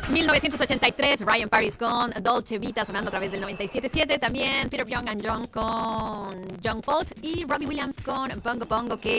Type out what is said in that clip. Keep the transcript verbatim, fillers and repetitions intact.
mil novecientos ochenta y tres, Ryan Paris con Dolce Vita sonando a través del noventa y siete punto siete. También Peter Young and John con John Folt y Robbie Williams con Bongo Bongo, que